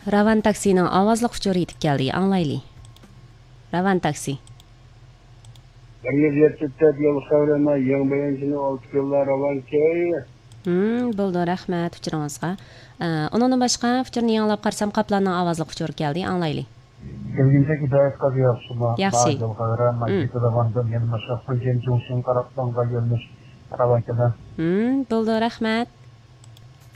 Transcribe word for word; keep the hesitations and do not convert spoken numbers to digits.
Ravan taksining ovozli uchuri yetib keldi, anglayli. Ravan taksi. bir yuz yetti yıl sonra yeni birinchini olib keldilar Ravan key. Hmm, bo'ldi, rahmat uchuringizga. Undan boshqa uchurni yanglab qarsam Qaplanning ovozli uchuri keldi, anglayli. Kelgince hidayet kazıyasıma. Yaxshi. Bazı kadar majlisi Ravan'dan yeni maşraf Fulgen Jungshin taraftan gelmiş Ravan keden. Hmm, bo'ldi, rahmat.